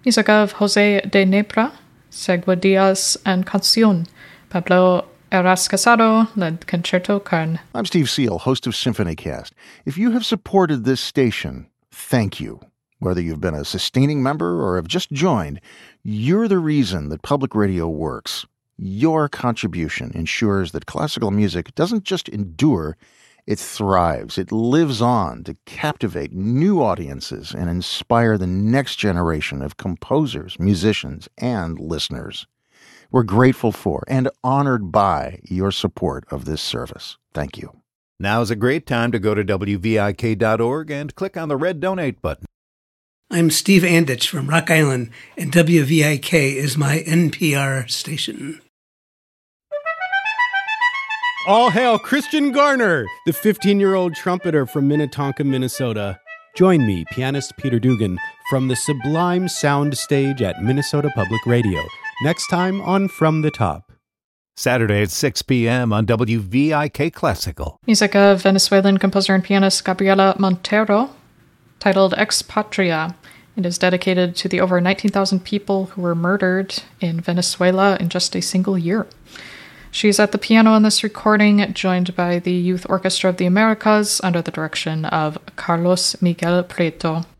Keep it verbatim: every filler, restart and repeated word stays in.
Music of José de Nebra, Segua Diaz, and Canción. Pablo Eras Casado led Concerto Carn. I'm Steve Seal, host of SymphonyCast. If you have supported this station, thank you. Whether you've been a sustaining member or have just joined, you're the reason that public radio works. Your contribution ensures that classical music doesn't just endure, it thrives. It lives on to captivate new audiences and inspire the next generation of composers, musicians, and listeners. We're grateful for and honored by your support of this service. Thank you. Now's a great time to go to W V I K dot org and click on the red donate button. I'm Steve Anditch from Rock Island, and W V I K is my N P R station. All hail Christian Garner, the fifteen-year-old trumpeter from Minnetonka, Minnesota. Join me, pianist Peter Dugan, from the sublime sound stage at Minnesota Public Radio. Next time on From the Top. Saturday at six p.m. on W V I K Classical. Music of Venezuelan composer and pianist Gabriela Montero, titled Ex Patria. It is dedicated to the over nineteen thousand people who were murdered in Venezuela in just a single year. She's at the piano in this recording, joined by the Youth Orchestra of the Americas under the direction of Carlos Miguel Prieto.